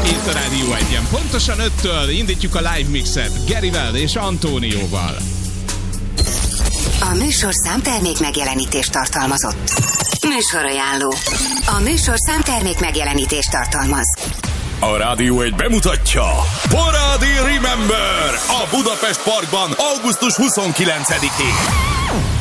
Itt a Rádió 1-en. Pontosan 5-től indítjuk a live mixet Gerivel és Antónióval. A műsor számtermék megjelenítést tartalmazott. Műsorajánló. A műsor számtermék megjelenítést tartalmaz. A Rádió 1 bemutatja Parádi Remember a Budapest Parkban augusztus 29-én.